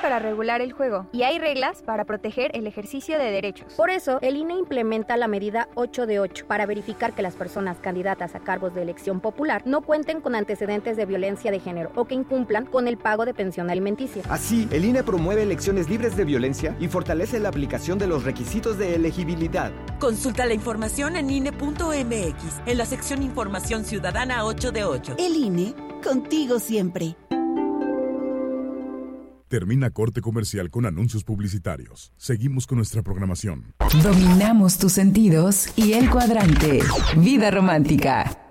para regular el juego y hay reglas para proteger el ejercicio de derechos. Por eso, el INE implementa la medida 8 de 8 para verificar que las personas candidatas a cargos de elección popular no cuenten con antecedentes de violencia de género o que incumplan con el pago de pensión alimenticia. Así, el INE promueve elecciones libres de violencia y fortalece la aplicación de los requisitos de elegibilidad. Consulta la información en INE.mx, en la sección Información Ciudadana 8 de 8. El INE, contigo siempre. Termina corte comercial con anuncios publicitarios. Seguimos con nuestra programación. Dominamos tus sentidos y el cuadrante. Vida romántica.